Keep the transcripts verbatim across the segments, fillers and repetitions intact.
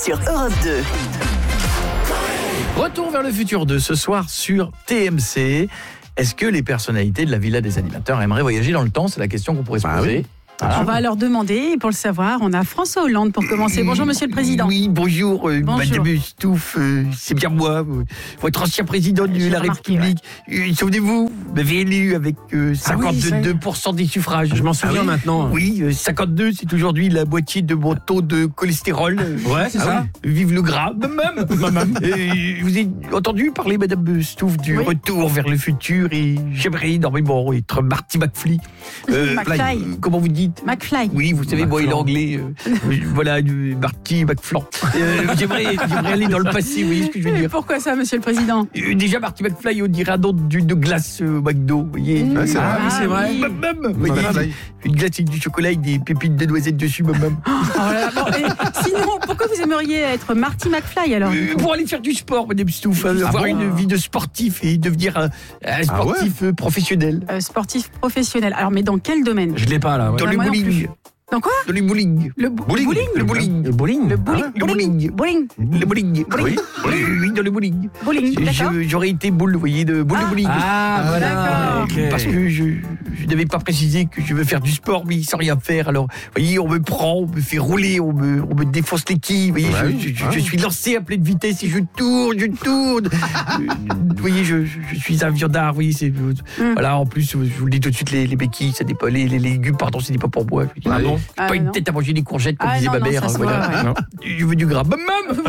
sur Europe deux. Retour vers le futur deux ce soir sur T M C. Est-ce que les personnalités de la Villa des Animateurs aimeraient voyager dans le temps? C'est la question qu'on pourrait se bah poser. Oui. On va leur demander, et pour le savoir, on a François Hollande pour commencer. Bonjour Monsieur le Président. Oui, bonjour, euh, Bonjour. Madame Stouff, euh, c'est bien moi, euh, votre ancien président de J'ai la remarqué, République. Euh, Souvenez-vous, vous m'avez élu avec euh, cinquante-deux pour cent des suffrages. Je m'en souviens Ah oui. maintenant. Oui, euh, cinquante-deux, c'est aujourd'hui la moitié de mon taux de cholestérol. Ouais, c'est Ah ça. oui, vive le gras, même. Euh, vous avez entendu parler, Madame Stouff, du Oui. retour vers le futur, et j'aimerais énormément être Marty McFly. McFly. euh, comment vous dites? McFly. Oui, vous savez, moi, il est McFlan. anglais. euh, voilà, du Marty McFlan. Euh, j'aimerais, j'aimerais aller dans le passé, vous voyez ce que je veux dire? Pourquoi ça, Monsieur le Président? Euh, Déjà, Marty McFly, on dirait un nom d'une glace euh, au McDo, vous voyez? Ouais, c'est vrai. Ah, oui, c'est vrai. oui. Même, même, vous voyez, McFly. une glace avec du chocolat avec des pépites de noisettes dessus, même. Oh là là, bon, et sinon, pourquoi vous aimeriez être Marty McFly alors? Euh, pour aller faire du sport, Madame Stouff, hein, Ah avoir bon une vie de sportif et devenir un, un sportif euh, professionnel. Euh, sportif professionnel. Alors, mais dans quel domaine? Je l'ai pas là. Ouais. Dans Ah, le moi non bowling. plus. Dans quoi? Dans le bowling. Le bou- Bowling. bowling. Le bowling. Le bowling. Le bowling. Le bowling. Bowling. Le bowling. Bowling. Oui, oui, dans le bowling. Bowling. D'accord. Je- J'aurais été boule, vous voyez, de boule Ah. de bowling. Ah, voilà. D'accord. Ok. Parce que je, je n'avais pas précisé que je veux faire du sport, mais sans rien faire. Alors, vous voyez, on me prend, on me fait rouler, on me, on me défonce les quilles. Vous voyez, Bah je, oui. je- je- Ah. je suis lancé à pleine vitesse et je tourne, je tourne. Euh, vous voyez, je, je- je suis un viandard, oui. C'est, Voilà, en plus, je vous le dis tout de suite, les, les béquilles, ça dépend, les, les légumes, pardon, ce n'est pas pour moi. Je dis, Ah bon? j'ai Ah, pas une non. tête à manger des courgettes, comme Ah, disait non, ma non, mère. ça se voilà. voit, ouais. Non. Je veux du gras. Bam, bam.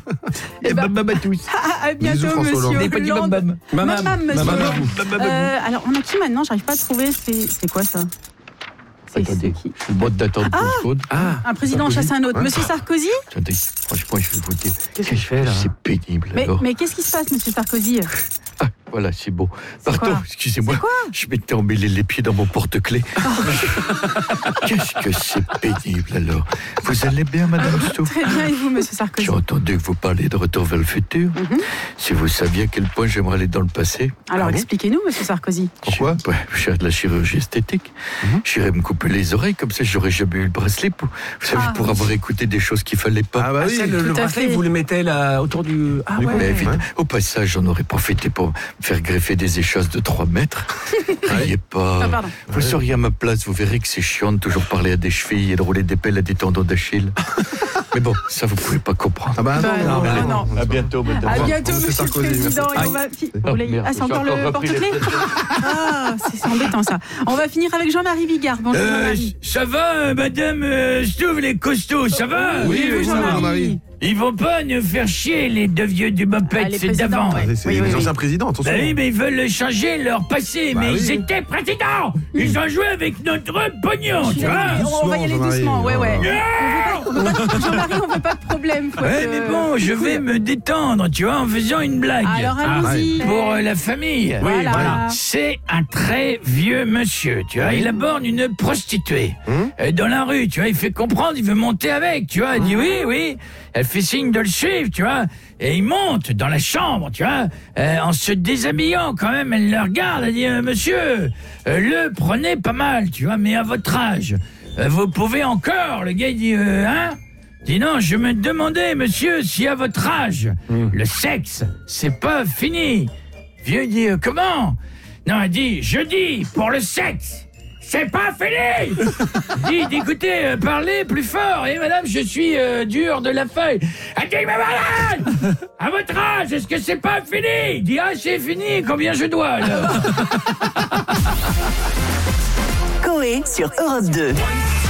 Eh Et ben- bam, bam à tous. À bientôt, Bisous, François Monsieur Hollande. Vous n'avez pas dit bam, Hollande. bam. Maman. Maman, monsieur. Maman. Bam, bam, bam. Euh, alors, on a qui maintenant? J'arrive pas à trouver. C'est c'est quoi ça? C'est Attendez, c'est qui? je vous demande d'attendre deux secondes. Ah. Un président chasse un autre. Ouais. Monsieur Sarkozy? Attendez, franchement, je vais vous dire. Qu'est-ce que je fais là? C'est pénible. Mais, alors. mais qu'est-ce qui se passe, Monsieur Sarkozy? Ah, voilà, c'est bon. C'est Pardon, quoi excusez-moi. C'est quoi Je m'étais emmêlé les pieds dans mon porte-clés. Qu'est-ce que c'est pénible alors. Vous allez bien, Madame Stouff? Très bien, et vous, Monsieur Sarkozy? J'ai entendu que vous parliez de retour vers le futur. Mhm. Si vous saviez à quel point j'aimerais aller dans le passé. Alors, Ah bon expliquez-nous, Monsieur Sarkozy. Pourquoi? Je, ouais, je fais de la chirurgie esthétique. Mhm. J'irais me couper les oreilles, comme ça j'aurais jamais eu le bracelet pour, vous savez, Ah, pour oui. avoir écouté des choses qu'il fallait pas. Ah bah Ah, oui. ça, le, le tout à bracelet, fait. vous le mettez là autour du. Ah Mais ouais. évidemment, au passage, j'en aurais profité pour me faire greffer des échasses de trois mètres. Criez pas. Ah, pardon. Vous seriez à ma place, vous verrez que c'est chiant de toujours parler à des chevilles et de rouler des pelles à des tendons d'Achille. Mais bon, ça vous pouvez pas comprendre. Ah bah Bah non, non, mais- bah non. À bientôt, madame. À revoir. bientôt, Monsieur Monsieur le Sarkozy, Président. merci. Et on va fi- Oh, vous voulez- merde, Ah, c'est j'ai encore encore le repris porte-clés? les- Ah, c'est c'est embêtant ça. On va finir avec Jean-Marie Bigard. Bonjour, Euh, Jean-Marie. ça va, madame euh, Stouff, les costauds, ça va? Oui, Et vous, oui, ça va, Jean-Marie? Jean-Marie. Ils vont pas nous faire chier, les deux vieux du Ah, Moped, les c'est présidents, d'avant. ouais. C'est Oui, les oui, oui. anciens présidents, attention. Bah oui, mais ils veulent changer leur passé, Bah mais oui. ils étaient présidents. Ils ont joué avec notre pognon, tu vois. On va y aller Jean-Marie. doucement, ouais, ouais. Yeah. On veut pas- Jean-Marie, on veut pas de problème. faut Ouais, être, mais euh, bon, je vais me détendre, tu vois, en faisant une blague. Alors allons-y. Pour euh, la famille. Voilà. Voilà. C'est un très vieux monsieur, tu vois. Il aborde une prostituée Hum euh, dans la rue, tu vois. Il fait comprendre, il veut monter avec, tu vois. Il dit oui, oui. Elle fait signe de le suivre, tu vois. Et il monte dans la chambre, tu vois, euh, en se déshabillant quand même. Elle le regarde, elle dit euh, monsieur, euh, le prenez pas mal, tu vois, mais à votre âge, euh, vous pouvez encore. Le gars il dit euh, hein. Dis non, je me demandais, monsieur, si à votre âge, Mmh. le sexe, c'est pas fini. Vieux dit, euh, comment? Non, il dit, je dis, pour le sexe, c'est pas fini. Dit, écoutez, euh, parlez plus fort. Et madame, je suis euh, dur de la feuille. Elle dit, mais malade, à votre âge, est-ce que c'est pas fini? Il dit, ah, c'est fini, combien je dois, alors? Coé sur Europe deux.